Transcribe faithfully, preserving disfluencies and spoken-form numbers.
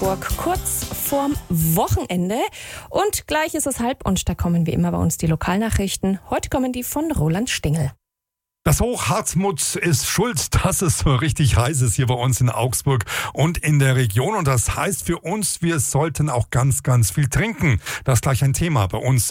Augsburg, kurz vorm Wochenende. Und gleich ist es halb und da kommen wie immer bei uns die Lokalnachrichten. Heute kommen die von Roland Stingel. Das Hochhartmut ist schuld, dass es so richtig heiß ist hier bei uns in Augsburg und in der Region. Und das heißt für uns, wir sollten auch ganz, ganz viel trinken. Das ist gleich ein Thema bei uns